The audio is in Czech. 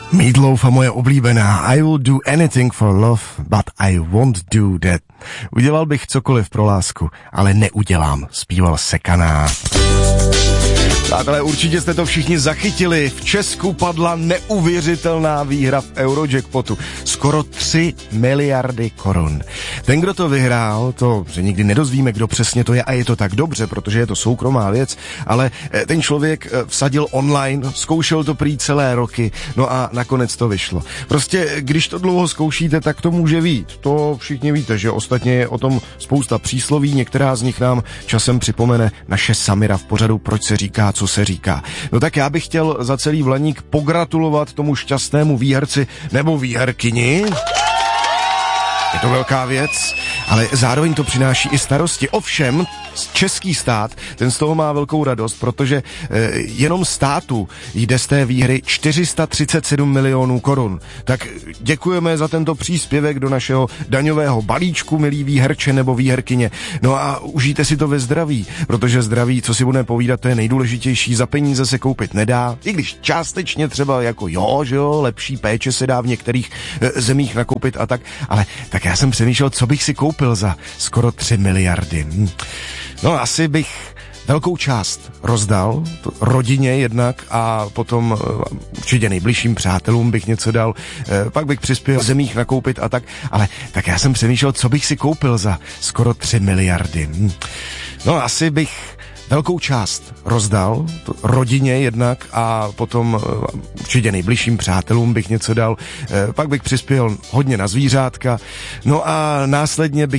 Meatloaf a moje oblíbená I will do anything for love, but I won't do that. Udělal bych cokoliv pro lásku, ale neudělám, zpíval Sekaná. Přátelé, určitě jste to všichni zachytili. V Česku padla neuvěřitelná výhra v Eurojackpotu. Skoro 3 miliardy korun. Ten, kdo to vyhrál, to se nikdy nedozvíme, kdo přesně to je a je to tak dobře, protože je to soukromá věc, ale ten člověk vsadil online, zkoušel to prý celé roky, no a nakonec to vyšlo. Prostě, když to dlouho zkoušíte, tak to může vyjít. To všichni víte, že ostatně je o tom spousta přísloví, některá z nich nám časem připomene naše Samira v pořadu Proč se říká, co se říká. No tak já bych chtěl za celý Vlaník pogratulovat tomu šťastnému výherci nebo výherkyni. Je to velká věc, ale zároveň to přináší i starosti. Ovšem, český stát, ten z toho má velkou radost, protože jenom státu jde z té výhry 437 milionů korun. Tak děkujeme za tento příspěvek do našeho daňového balíčku, milí výherče nebo výherkyně. No a užijte si to ve zdraví, protože zdraví, co si budeme povídat, to je nejdůležitější. Za peníze se koupit nedá, i když částečně třeba jako že jo, lepší péče se dá v některých zemích nakoupit a tak, ale tak já jsem přemýšlel, co bych si koupil za skoro 3 miliardy. No asi bych velkou část rozdal rodině jednak a potom určitě nejbližším přátelům bych něco dal, pak bych přispěl v zemích nakoupit a tak, ale tak já jsem přemýšlel, co bych si koupil za skoro 3 miliardy. No asi bych velkou část rozdal rodině jednak a potom určitě nejbližším přátelům bych něco dal, pak bych přispěl hodně na zvířátka, no a následně bych